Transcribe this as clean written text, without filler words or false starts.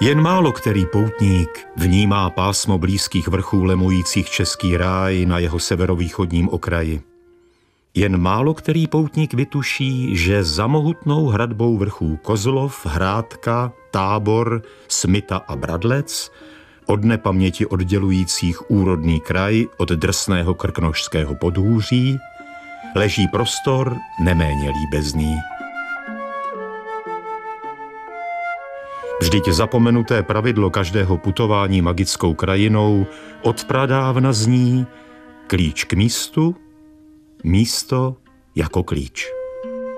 Jen málo který poutník vnímá pásmo blízkých vrchů lemujících český ráj na jeho severovýchodním okraji. Jen málo který poutník vytuší, že za mohutnou hradbou vrchů Kozlov, Hrádka, Tábor, Smita a Bradlec, od nepaměti oddělujících úrodný kraj od drsného krkonošského podhůří, leží prostor neméně líbezný. Vždyť zapomenuté pravidlo každého putování magickou krajinou od pradávna zní klíč k místu, místo jako klíč.